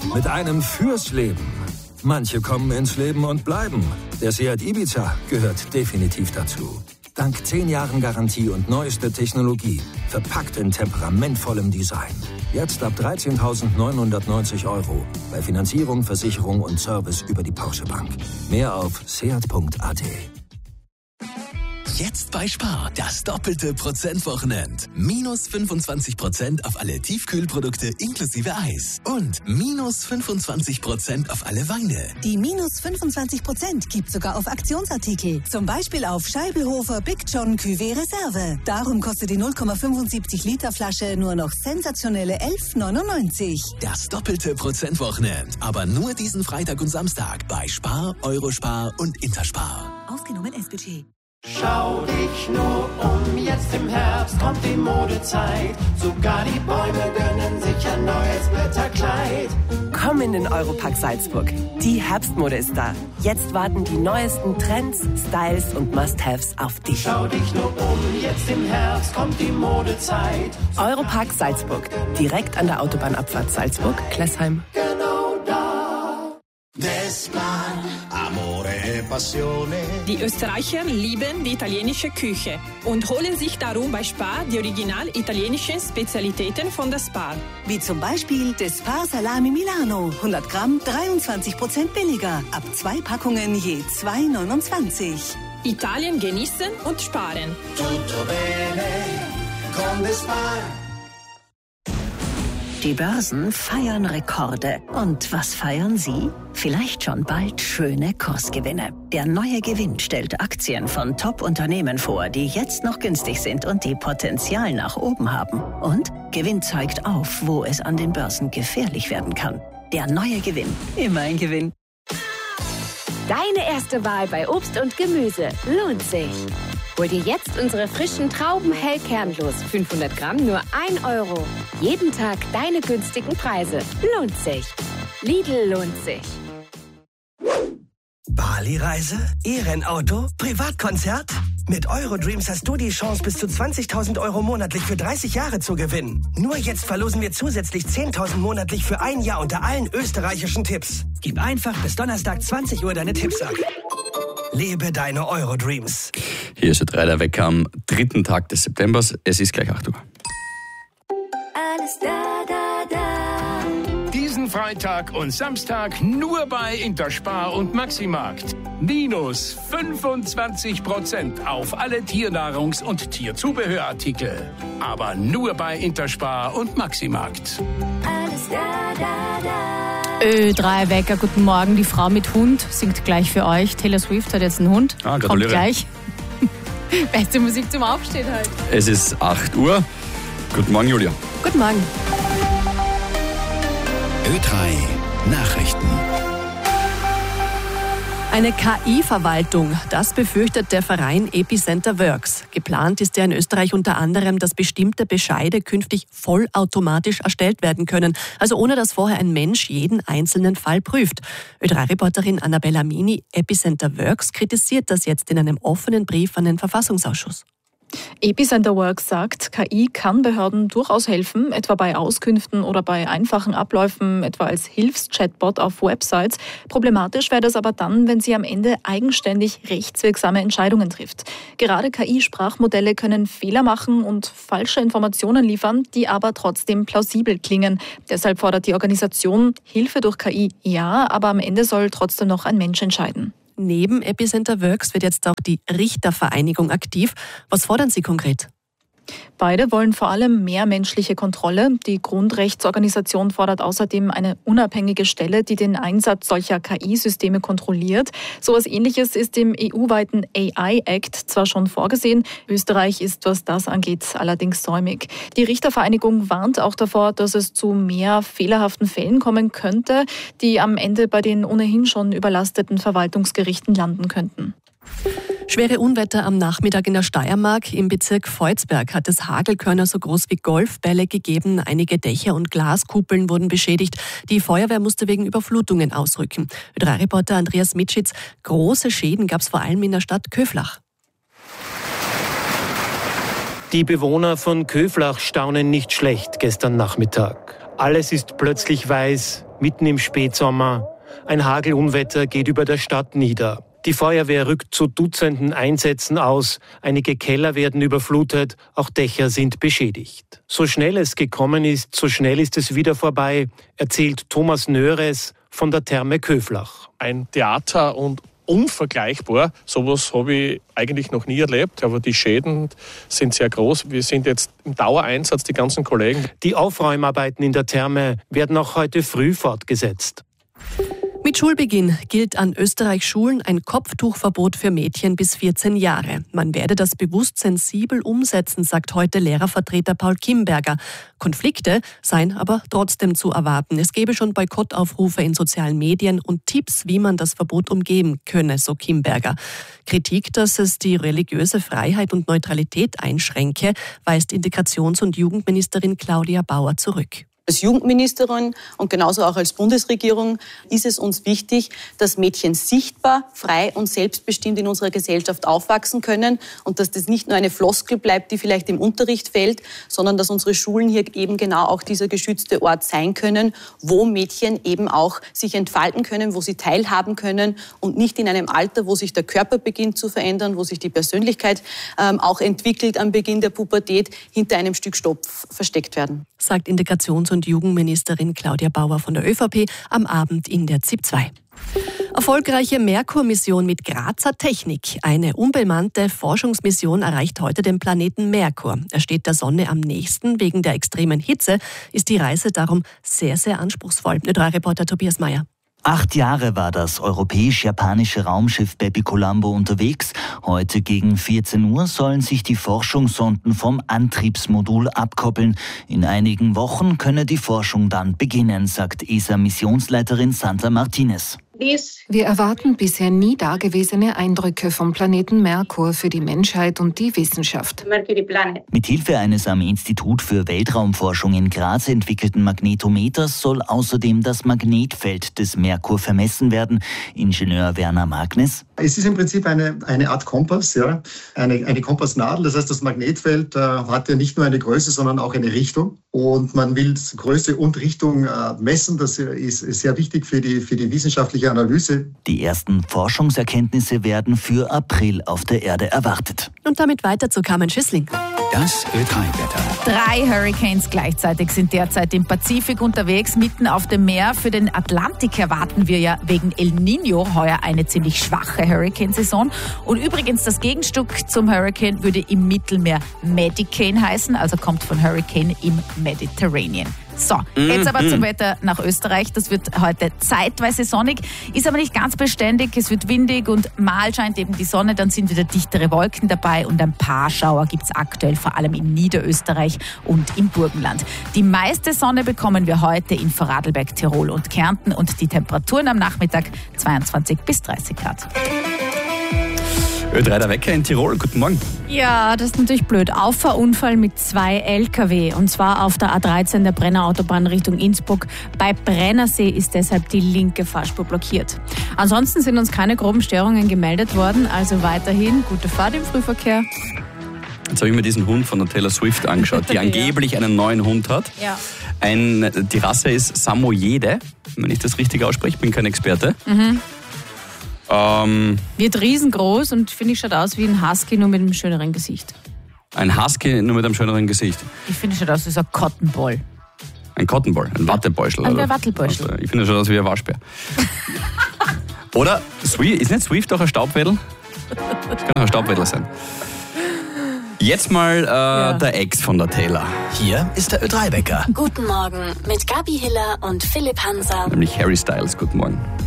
Mit einem fürs Leben. Manche kommen ins Leben und bleiben. Der Seat Ibiza gehört definitiv dazu. Dank 10 Jahren Garantie und neuester Technologie. Verpackt in temperamentvollem Design. Jetzt ab 13.990 €. Bei Finanzierung, Versicherung und Service über die Porsche Bank. Mehr auf seat.at. Jetzt bei Spar, das doppelte Prozentwochenende. Minus 25% auf alle Tiefkühlprodukte inklusive Eis. Und minus 25% auf alle Weine. Die minus 25% gibt sogar auf Aktionsartikel. Zum Beispiel auf Scheibelhofer Big John Cuvée Reserve. Darum kostet die 0,75 Liter Flasche nur noch sensationelle 11,99 €. Das doppelte Prozentwochenende. Aber nur diesen Freitag und Samstag bei Spar, Eurospar und Interspar. Ausgenommen S-Budget. Schau dich nur um, jetzt im Herbst kommt die Modezeit. Sogar die Bäume gönnen sich ein neues Blätterkleid. Komm in den Europark Salzburg. Die Herbstmode ist da. Jetzt warten die neuesten Trends, Styles und Must-Haves auf dich. Schau dich nur um, jetzt im Herbst kommt die Modezeit. Europark Salzburg. Direkt an der Autobahnabfahrt Salzburg-Klessheim. Genau da. Vespa, Amore e passione. Die Österreicher lieben die italienische Küche und holen sich darum bei Spar die original italienischen Spezialitäten von der Spar. Wie zum Beispiel das Spar Salami Milano. 100 Gramm, 23% billiger. Ab 2 Packungen je 2,29 €. Italien genießen und sparen. tutto bene, con the Spar. Die Börsen feiern Rekorde. Und was feiern Sie? Vielleicht schon bald schöne Kursgewinne. Der neue Gewinn stellt Aktien von Top-Unternehmen vor, die jetzt noch günstig sind und die Potenzial nach oben haben. Und Gewinn zeigt auf, wo es an den Börsen gefährlich werden kann. Der neue Gewinn. Immer ein Gewinn. Deine erste Wahl bei Obst und Gemüse lohnt sich. Hol dir jetzt unsere frischen Trauben hell kernlos. 500 Gramm nur 1 €. Jeden Tag deine günstigen Preise. Lohnt sich. Lidl lohnt sich. Bali-Reise? E-Rennauto? Privatkonzert? Mit Eurodreams hast du die Chance, bis zu 20.000 € monatlich für 30 Jahre zu gewinnen. Nur jetzt verlosen wir zusätzlich 10.000 monatlich für 1 Jahr unter allen österreichischen Tipps. Gib einfach bis Donnerstag 20 Uhr deine Tipps ab. Lebe deine Eurodreams. Hier ist der Wecker am 3. Tag des Septembers. Es ist gleich 8 Uhr. Alles da, da, da. Diesen Freitag und Samstag nur bei Interspar und Maximarkt. Minus 25% auf alle Tiernahrungs- und Tierzubehörartikel. Aber nur bei Interspar und Maximarkt. Alles da, da, da. Ö3 Wecker, guten Morgen. Die Frau mit Hund singt gleich für euch. Taylor Swift hat jetzt einen Hund. Kommt gleich. Beste Musik zum Aufstehen halt. Es ist 8 Uhr. Guten Morgen, Julia. Guten Morgen. Ö3 Nachrichten. Eine KI-Verwaltung, das befürchtet der Verein Epicenter Works. Geplant ist ja in Österreich unter anderem, dass bestimmte Bescheide künftig vollautomatisch erstellt werden können, also ohne dass vorher ein Mensch jeden einzelnen Fall prüft. Ö3-Reporterin Annabella Mini, Epicenter Works, kritisiert das jetzt in einem offenen Brief an den Verfassungsausschuss. Epicenter Works sagt, KI kann Behörden durchaus helfen, etwa bei Auskünften oder bei einfachen Abläufen, etwa als Hilfschatbot auf Websites. Problematisch wäre das aber dann, wenn sie am Ende eigenständig rechtswirksame Entscheidungen trifft. Gerade KI-Sprachmodelle können Fehler machen und falsche Informationen liefern, die aber trotzdem plausibel klingen. Deshalb fordert die Organisation Hilfe durch KI, ja, aber am Ende soll trotzdem noch ein Mensch entscheiden. Neben Epicenter Works wird jetzt auch die Richtervereinigung aktiv. Was fordern Sie konkret? Beide wollen vor allem mehr menschliche Kontrolle. Die Grundrechtsorganisation fordert außerdem eine unabhängige Stelle, die den Einsatz solcher KI-Systeme kontrolliert. So etwas Ähnliches ist im EU-weiten AI-Act zwar schon vorgesehen. Österreich ist, was das angeht, allerdings säumig. Die Richtervereinigung warnt auch davor, dass es zu mehr fehlerhaften Fällen kommen könnte, die am Ende bei den ohnehin schon überlasteten Verwaltungsgerichten landen könnten. Schwere Unwetter am Nachmittag in der Steiermark. Im Bezirk Volzberg hat es Hagelkörner so groß wie Golfbälle gegeben. Einige Dächer und Glaskuppeln wurden beschädigt. Die Feuerwehr musste wegen Überflutungen ausrücken. Ö3-Reporter Andreas Mitschitz, große Schäden gab es vor allem in der Stadt Köflach. Die Bewohner von Köflach staunen nicht schlecht gestern Nachmittag. Alles ist plötzlich weiß, mitten im Spätsommer. Ein Hagelunwetter geht über der Stadt nieder. Die Feuerwehr rückt zu Dutzenden Einsätzen aus. Einige Keller werden überflutet, auch Dächer sind beschädigt. So schnell es gekommen ist, so schnell ist es wieder vorbei, erzählt Thomas Nöres von der Therme Köflach. Ein Theater und unvergleichbar. Sowas habe ich eigentlich noch nie erlebt, aber die Schäden sind sehr groß. Wir sind jetzt im Dauereinsatz, die ganzen Kollegen. Die Aufräumarbeiten in der Therme werden auch heute früh fortgesetzt. Mit Schulbeginn gilt an Österreichs Schulen ein Kopftuchverbot für Mädchen bis 14 Jahre. Man werde das bewusst sensibel umsetzen, sagt heute Lehrervertreter Paul Kimberger. Konflikte seien aber trotzdem zu erwarten. Es gebe schon Boykottaufrufe in sozialen Medien und Tipps, wie man das Verbot umgehen könne, so Kimberger. Kritik, dass es die religiöse Freiheit und Neutralität einschränke, weist Integrations- und Jugendministerin Claudia Bauer zurück. Als Jugendministerin und genauso auch als Bundesregierung ist es uns wichtig, dass Mädchen sichtbar, frei und selbstbestimmt in unserer Gesellschaft aufwachsen können und dass das nicht nur eine Floskel bleibt, die vielleicht im Unterricht fällt, sondern dass unsere Schulen hier eben genau auch dieser geschützte Ort sein können, wo Mädchen eben auch sich entfalten können, wo sie teilhaben können und nicht in einem Alter, wo sich der Körper beginnt zu verändern, wo sich die Persönlichkeit auch entwickelt am Beginn der Pubertät, hinter einem Stück Stoff versteckt werden. Sagt Integrations- und Jugendministerin Claudia Bauer von der ÖVP am Abend in der ZIP 2. Erfolgreiche Merkur-Mission mit Grazer Technik. Eine unbemannte Forschungsmission erreicht heute den Planeten Merkur. Er steht der Sonne am nächsten. Wegen der extremen Hitze ist die Reise darum sehr, sehr anspruchsvoll. Ö3-Reporter Tobias Meyer. 8 Jahre war das europäisch-japanische Raumschiff Bepi Colombo unterwegs. Heute gegen 14 Uhr sollen sich die Forschungssonden vom Antriebsmodul abkoppeln. In einigen Wochen könne die Forschung dann beginnen, sagt ESA-Missionsleiterin Sandra Martinez. Wir erwarten bisher nie dagewesene Eindrücke vom Planeten Merkur für die Menschheit und die Wissenschaft. Mithilfe eines am Institut für Weltraumforschung in Graz entwickelten Magnetometers soll außerdem das Magnetfeld des Merkur vermessen werden. Ingenieur Werner Magnes. Es ist im Prinzip eine Art Kompass, ja? eine Kompassnadel. Das heißt, das Magnetfeld hat ja nicht nur eine Größe, sondern auch eine Richtung. Und man will Größe und Richtung messen. Das ist sehr wichtig für die wissenschaftliche Analyse. Die ersten Forschungserkenntnisse werden für April auf der Erde erwartet. Und damit weiter zu Carmen Schissling. Das Ö3-Wetter. 3 Hurricanes gleichzeitig sind derzeit im Pazifik unterwegs, mitten auf dem Meer. Für den Atlantik erwarten wir ja wegen El Niño heuer eine ziemlich schwache Hurricane-Saison. Und übrigens, das Gegenstück zum Hurricane würde im Mittelmeer Medicane heißen, also kommt von Hurricane im Mediterranean. So, jetzt aber zum Wetter nach Österreich. Das wird heute zeitweise sonnig, ist aber nicht ganz beständig. Es wird windig und mal scheint eben die Sonne, dann sind wieder dichtere Wolken dabei und ein paar Schauer gibt es aktuell, vor allem in Niederösterreich und im Burgenland. Die meiste Sonne bekommen wir heute in Vorarlberg, Tirol und Kärnten und die Temperaturen am Nachmittag 22 bis 30 Grad. Ö3 der Wecker in Tirol, guten Morgen. Ja, das ist natürlich blöd. Auffahrunfall mit 2 LKW und zwar auf der A13 der Brennerautobahn Richtung Innsbruck. Bei Brennersee ist deshalb die linke Fahrspur blockiert. Ansonsten sind uns keine groben Störungen gemeldet worden, also weiterhin gute Fahrt im Frühverkehr. Jetzt habe ich mir diesen Hund von der Taylor Swift angeschaut, die angeblich einen neuen Hund hat. Ja. Die Rasse ist Samoyede, wenn ich das richtig ausspreche, bin kein Experte. Wird riesengroß und finde ich, schaut aus wie ein Husky, nur mit einem schöneren Gesicht. Ein Husky, nur mit einem schöneren Gesicht? Ich finde, schaut aus wie ein Cotton Ball. Ein Cotton Ball, ein Wattebäuschel. Ein Wattebäuschel. Ich finde, das schaut aus wie ein Waschbär. Oder, ist nicht Swift auch ein Staubwedel? Das kann auch ein Staubwedel sein. Jetzt mal der Ex von der Taylor. Hier ist der Ö3-Wecker. Guten Morgen mit Gabi Hiller und Philipp Hanser. Nämlich Harry Styles. Guten Morgen.